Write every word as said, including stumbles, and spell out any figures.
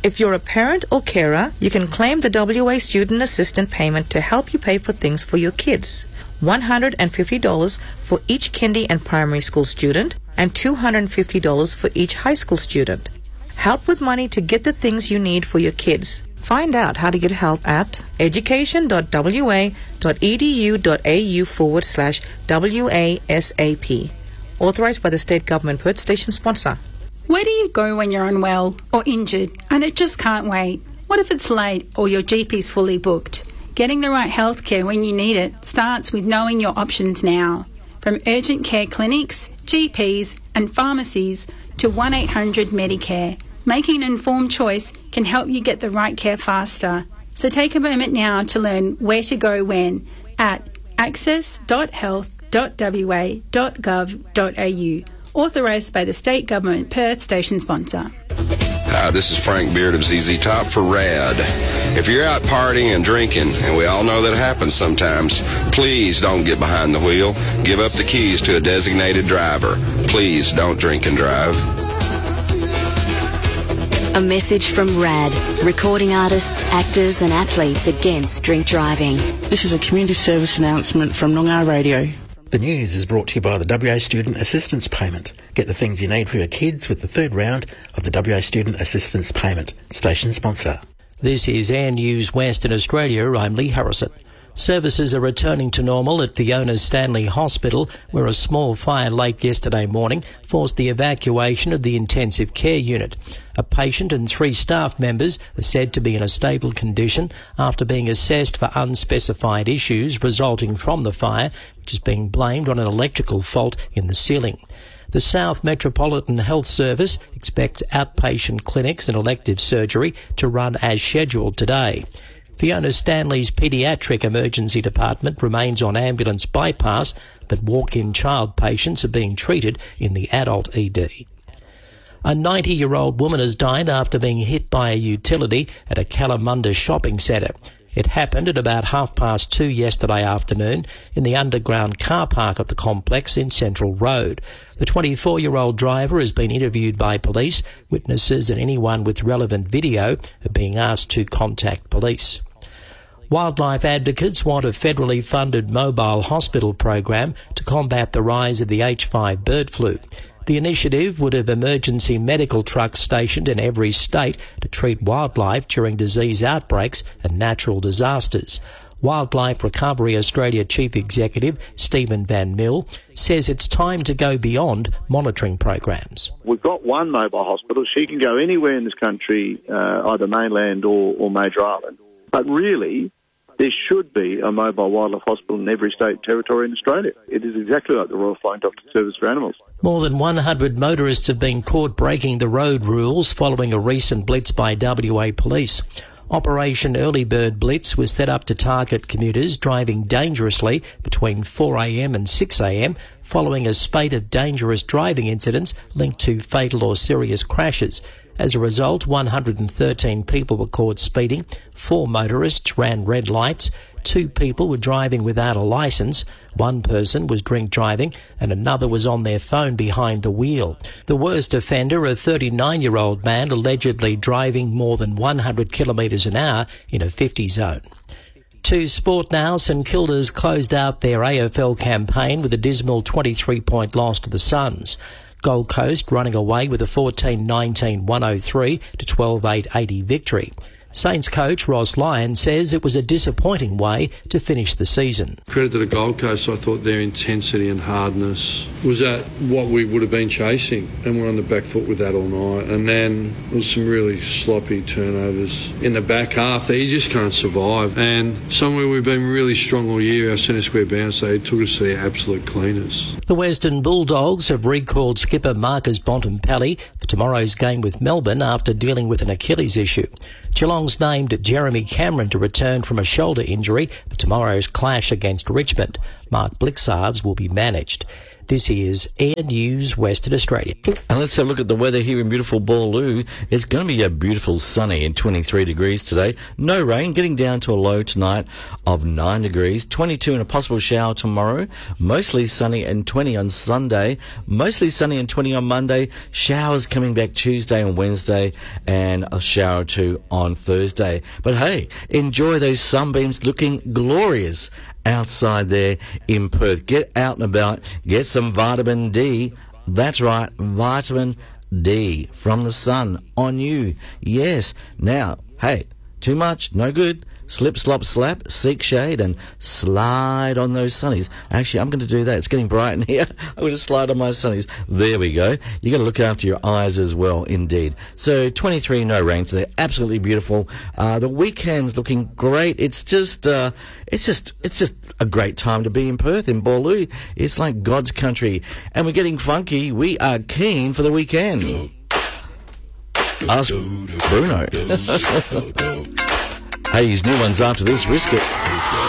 If you're a parent or carer, you can claim the W A Student Assistance Payment to help you pay for things for your kids. one hundred fifty dollars for each kindy and primary school student and two hundred fifty dollars for each high school student. Help with money to get the things you need for your kids. Find out how to get help at education.wa.edu.au forward slash WASAP. Authorized by the State Government Perth Station sponsor. Where do you go when you're unwell or injured and it just can't wait? What if it's late or your G P's fully booked? Getting the right health care when you need it starts with knowing your options now. From urgent care clinics, G Ps and pharmacies to one eight hundred Medicare, making an informed choice can help you get the right care faster. So take a moment now to learn where to go when at access dot health dot w a dot gov dot a u. Authorised by the State Government Perth Station sponsor. Hi, this is Frank Beard of Z Z Top for RAD. If you're out partying and drinking, and we all know that happens sometimes, please don't get behind the wheel. Give up the keys to a designated driver. Please don't drink and drive. A message from RAD, recording artists, actors and athletes against drink driving. This is a community service announcement from Noongar Radio. The news is brought to you by the W A Student Assistance Payment. Get the things you need for your kids with the third round of the W A Student Assistance Payment. Station sponsor. This is Air News Western Australia. I'm Lee Harrison. Services are returning to normal at Fiona Stanley Hospital, where a small fire late yesterday morning forced the evacuation of the intensive care unit. A patient and three staff members are said to be in a stable condition after being assessed for unspecified issues resulting from the fire, which is being blamed on an electrical fault in the ceiling. The South Metropolitan Health Service expects outpatient clinics and elective surgery to run as scheduled today. Fiona Stanley's paediatric emergency department remains on ambulance bypass, but walk-in child patients are being treated in the adult E D. A ninety-year-old woman has died after being hit by a utility at a Kalamunda shopping centre. It happened at about half past two yesterday afternoon in the underground car park of the complex in Central Road. The twenty-four-year-old driver has been interviewed by police. Witnesses and anyone with relevant video are being asked to contact police. Wildlife advocates want a federally funded mobile hospital program to combat the rise of the H five bird flu. The initiative would have emergency medical trucks stationed in every state to treat wildlife during disease outbreaks and natural disasters. Wildlife Recovery Australia Chief Executive Stephen Van Mill says it's time to go beyond monitoring programs. We've got one mobile hospital. She can go anywhere in this country, uh, either mainland or, or major island. But really, there should be a mobile wildlife hospital in every state territory in Australia. It is exactly like the Royal Flying Doctor Service for Animals. More than one hundred motorists have been caught breaking the road rules following a recent blitz by W A Police. Operation Early Bird Blitz was set up to target commuters driving dangerously between four a m and six a m following a spate of dangerous driving incidents linked to fatal or serious crashes. As a result, one hundred thirteen people were caught speeding, four motorists ran red lights, two people were driving without a licence, one person was drink driving and another was on their phone behind the wheel. The worst offender, a thirty-nine-year-old man allegedly driving more than one hundred kilometres an hour in a fifty zone. To sport now, St Kilda's closed out their A F L campaign with a dismal twenty-three point loss to the Suns. Gold Coast running away with a fourteen nineteen one oh three to twelve eight eighty victory. Saints coach Ross Lyon says it was a disappointing way to finish the season. Credit to the Gold Coast, I thought their intensity and hardness was at what we would have been chasing, and we're on the back foot with that all night. And then there was some really sloppy turnovers in the back half that you just can't survive. And somewhere we've been really strong all year, our centre square bounce, they took us to their absolute cleaners. The Western Bulldogs have recalled skipper Marcus Bontempelli for tomorrow's game with Melbourne after dealing with an Achilles issue. Geelong's named Jeremy Cameron to return from a shoulder injury for tomorrow's clash against Richmond. Mark Blixarves will be managed. This is Air News Western Australia. And let's have a look at the weather here in beautiful Boorloo. It's going to be a beautiful sunny and twenty-three degrees today. No rain, getting down to a low tonight of nine degrees. twenty-two and a possible shower tomorrow. Mostly sunny and twenty on Sunday. Mostly sunny and twenty on Monday. Showers coming back Tuesday and Wednesday, and a shower or two on Thursday. But hey, enjoy those sunbeams looking glorious outside there in Perth. Get out and about, get some vitamin D. That's right, vitamin D from the sun on you. Yes. Now, hey, too much, no good. Slip, slop, slap, seek shade, and slide on those sunnies. Actually, I'm going to do that. It's getting bright in here. I'm going to slide on my sunnies. There we go. You got to look after your eyes as well, indeed. So, twenty-three, no rain today. Absolutely beautiful. Uh, the weekend's looking great. It's just, uh, it's just, it's just a great time to be in Perth, in Boorloo. It's like God's country. And we're getting funky. We are keen for the weekend. Ask Bruno. Hey, his new one's after this. Risk it.